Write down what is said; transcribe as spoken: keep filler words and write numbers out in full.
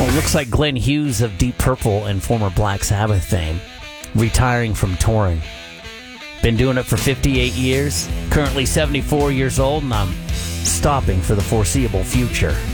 Well, it looks like Glenn Hughes of Deep Purple and former Black Sabbath fame, retiring from touring. Been doing it for fifty-eight years, currently seventy-four years old, and I'm stopping for the foreseeable future.